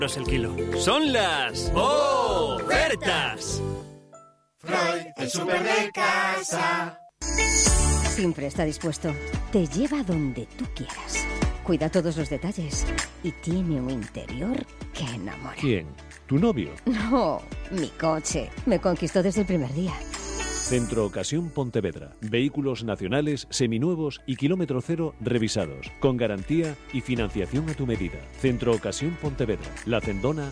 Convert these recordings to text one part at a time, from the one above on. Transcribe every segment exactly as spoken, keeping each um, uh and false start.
el kilo. Son las ofertas. Freud, el súper de casa. Siempre está dispuesto. Te lleva donde tú quieras. Cuida todos los detalles. Y tiene un interior que enamora. ¿Quién? ¿Tu novio? No, mi coche. Me conquistó desde el primer día. Centro Ocasión Pontevedra. Vehículos nacionales, seminuevos y kilómetro cero revisados. Con garantía y financiación a tu medida. Centro Ocasión Pontevedra. La Cendona,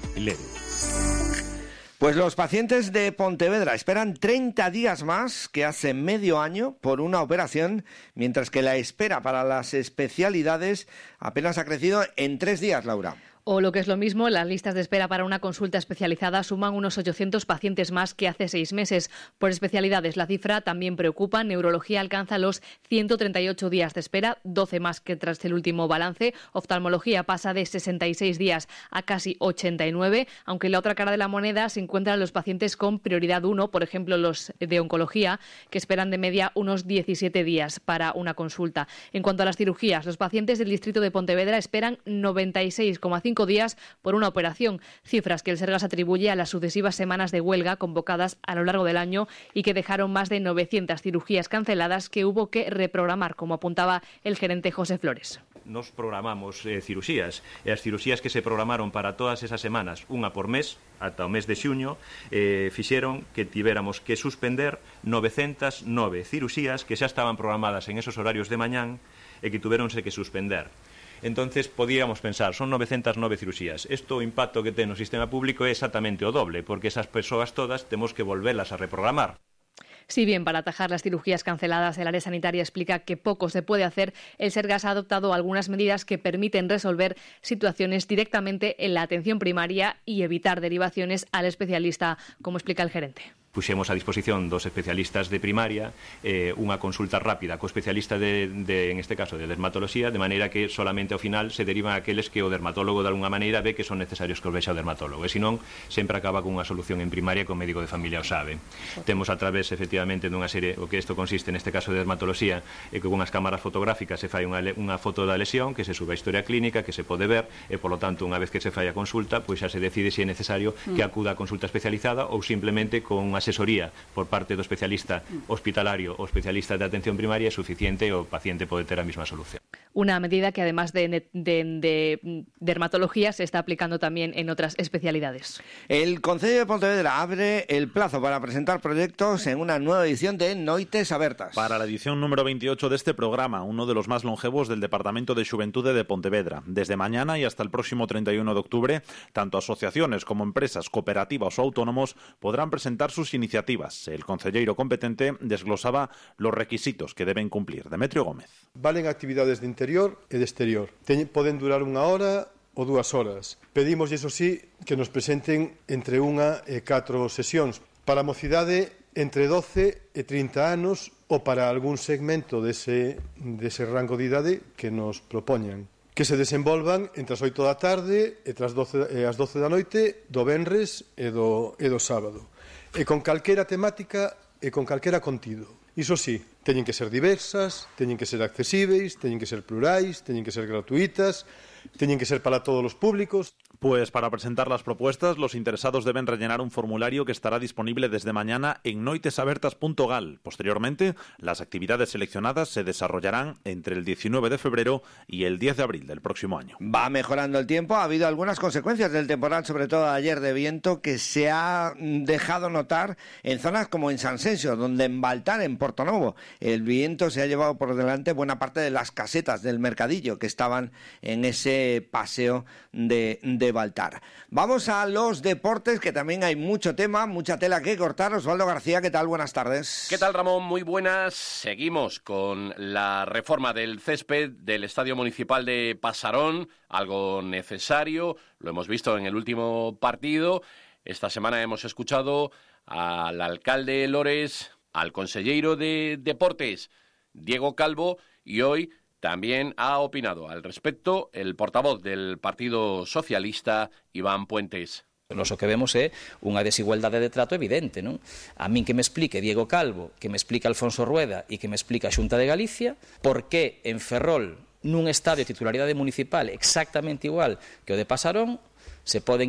Lérez. Pues los pacientes de Pontevedra esperan treinta días más que hace medio año por una operación, mientras que la espera para las especialidades apenas ha crecido en tres días, Laura. O lo que es lo mismo, las listas de espera para una consulta especializada suman unos ochocientos pacientes más que hace seis meses. Por especialidades, la cifra también preocupa. Neurología alcanza los ciento treinta y ocho días de espera, doce más que tras el último balance. Oftalmología pasa de sesenta y seis días a casi ochenta y nueve, aunque en la otra cara de la moneda se encuentran los pacientes con prioridad uno, por ejemplo los de oncología, que esperan de media unos diecisiete días para una consulta. En cuanto a las cirugías, los pacientes del distrito de Pontevedra esperan noventa y seis coma cinco días por una operación, cifras que el Sergas atribuye a las sucesivas semanas de huelga convocadas a lo largo del año y que dejaron más de novecientas cirugías canceladas que hubo que reprogramar, como apuntaba el gerente José Flores. Nos programamos eh, cirurxías e as cirurxías que se programaron para todas esas semanas, unha por mes, ata o mes de xuño, eh, fixeron que tivéramos que suspender novecentas nove cirurxías que xa estaban programadas en esos horarios de mañán e que tuvéronse que suspender. Entonces, podíamos pensar, son novecentas nove cirurxías. Isto, o impacto que ten no sistema público é exactamente o doble, porque esas persoas todas temos que volvelas a reprogramar. Si bien para atajar las cirugías canceladas el área sanitaria explica que poco se puede hacer, el Sergas ha adoptado algunas medidas que permiten resolver situaciones directamente en la atención primaria y evitar derivaciones al especialista, como explica el gerente. Puxemos a disposición dos especialistas de primaria eh, unha consulta rápida co especialista de, de, en este caso, de dermatoloxía, de maneira que solamente ao final se derivan aqueles que o dermatólogo de alguna maneira ve que son necesarios que os vexa o dermatólogo, e senón sempre acaba con unha solución en primaria que o médico de familia o sabe. Temos a través, efectivamente, dunha serie, o que isto consiste neste caso de dermatoloxía, é que con as cámaras fotográficas se fai unha, unha foto da lesión, que se sube a historia clínica, que se pode ver, e polo tanto, unha vez que se fai a consulta, pois xa se decide se é necesario que acuda a consulta especializada ou simplemente con unha asesoría por parte do especialista hospitalario ou especialista de atención primaria é suficiente e o paciente pode ter a mesma solución. Una medida que además de, de, de dermatología se está aplicando también en otras especialidades. El Concello de Pontevedra abre el plazo para presentar proyectos en una nueva edición de Noites Abertas. Para la edición número veintiocho de este programa, uno de los más longevos del Departamento de Xuventude de Pontevedra. Desde mañana y hasta el próximo treinta y uno de octubre, tanto asociaciones como empresas, cooperativas o autónomos podrán presentar sus iniciativas. El concelleiro competente desglosaba los requisitos que deben cumplir. Demetrio Gómez. Valen actividades de interior e de exterior. Ten, poden durar unha hora ou dúas horas. Pedimos, iso sí, que nos presenten entre unha e catro sesións. Para a mocidade, entre doce e trinta anos, ou para algún segmento dese, dese rango de idade que nos propoñan. Que se desenvolvan entre as oito da tarde e as doce, e as doce da noite do venres e do, e do sábado. E con calquera temática e con calquera contido. Iso sí, teñen que ser diversas, teñen que ser accesíveis, teñen que ser plurais, teñen que ser gratuitas, teñen que ser para todos os públicos. Pues para presentar las propuestas, los interesados deben rellenar un formulario que estará disponible desde mañana en noitesabertas punto gal. Posteriormente, las actividades seleccionadas se desarrollarán entre el diecinueve de febrero y el diez de abril del próximo año. Va mejorando el tiempo. Ha habido algunas consecuencias del temporal, sobre todo ayer de viento, que se ha dejado notar en zonas como en Sanxenxo, donde en Baltar, en Portonovo, el viento se ha llevado por delante buena parte de las casetas del mercadillo que estaban en ese paseo de, de Baltar. Vamos a los deportes, que también hay mucho tema, mucha tela que cortar. Osvaldo García, ¿qué tal? Buenas tardes. ¿Qué tal, Ramón? Muy buenas. Seguimos con la reforma del césped del Estadio Municipal de Pasarón, algo necesario, lo hemos visto en el último partido. Esta semana hemos escuchado al alcalde Lores, al conselleiro de Deportes, Diego Calvo, y hoy también ha opinado al respecto el portavoz del Partido Socialista, Iván Puentes. Nos o que vemos é unha desigualdade de trato evidente, non? A min que me explique Diego Calvo, que me explica Alfonso Rueda e que me explica a Xunta de Galicia, por que en Ferrol, nun estadio de titularidade municipal exactamente igual que o de Pasarón, se poden